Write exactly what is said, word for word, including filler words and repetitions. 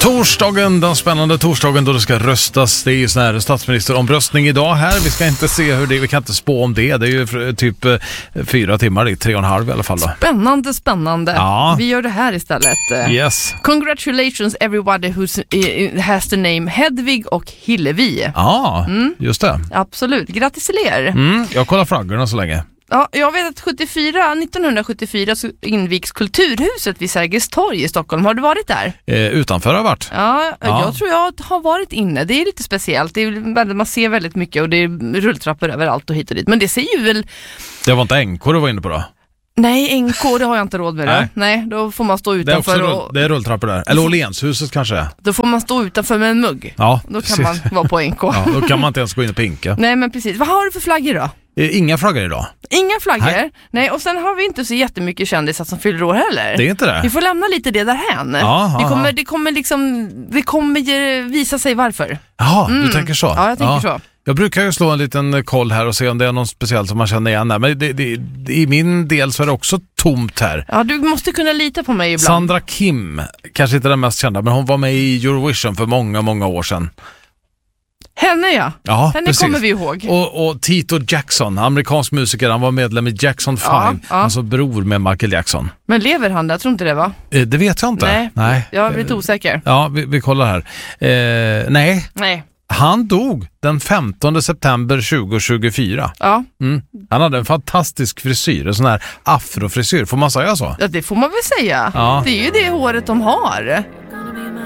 Torsdagen, den spännande torsdagen då det ska röstas. Det är ju sån här statsministeromröstning idag här. Vi ska inte se hur det, vi kan inte spå om det. Det är ju typ eh, fyra timmar, det är tre och en halv i alla fall då. Spännande, spännande. Ja. Vi gör det här istället. Yes. Congratulations everybody who has the name Hedvig och Hillevi. Ja, mm. just det. Absolut, grattis till er. Mm, jag kollar flaggorna så länge. Ja, jag vet att sjuttiofyra, nittonhundrasjuttiofyra så invigs Kulturhuset vid Sergels torg i Stockholm. Har du varit där? Eh, utanför har jag varit. Ja, ja, jag tror jag har varit inne. Det är lite speciellt. Det är, man ser väldigt mycket och det är rulltrappor överallt och hit och dit. Men det ser ju väl... Det var inte N K du var inne på då? Nej, N K, det har jag inte råd med. Nej, det. Nej då får man stå utanför. Det är, också, och... det är rulltrappor där. Eller Åhlénshuset kanske. Då får man stå utanför med en mugg. Ja, då kan man vara på N K. Ja, då kan man inte ens gå in och pinka. Nej, men precis. Vad har du för flaggor då? Inga flaggor idag. Inga flaggor? Nej. Nej, och sen har vi inte så jättemycket kändisar som fyller år heller. Det är inte det. Vi får lämna lite det därhän. Ja, det, kommer, det kommer liksom, det kommer visa sig varför. Jaha, mm. du tänker så? Ja, jag tänker ja. så. Jag brukar ju slå en liten koll här och se om det är någon speciellt som man känner igen här. Men det, det, det, i min del så är det också tomt här. Ja, du måste kunna lita på mig ibland. Sandra Kim, kanske inte den mest kända, men hon var med i Eurovision för många, många år sedan. Henne ja, ja henne precis. Kommer vi ihåg. Och, och Tito Jackson, amerikansk musiker, han var medlem i Jackson five, ja, ja. Alltså bror med Michael Jackson. Men lever han där? Jag tror inte det va? Eh, det vet jag inte. Nej, nej. Jag är lite osäker. Ja, vi, vi kollar här. Eh, nej. Nej. Han dog den femtonde september tjugohundratjugofyra. Ja. Mm. Han hade en fantastisk frisyr, en sån här afrofrisyr. Får man säga så? Ja, det får man väl säga. Ja. Det är ju det håret de har.